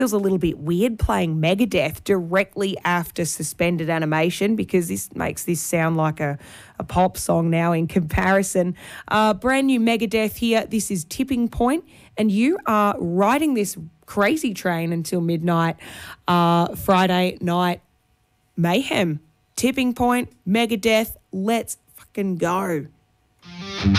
Feels a little bit weird playing Megadeth directly after suspended animation because this makes this sound like a pop song now in comparison. Brand new Megadeth here. This is Tipping Point, and you are riding this crazy train until midnight, Friday night mayhem. Tipping Point, Megadeth, let's fucking go.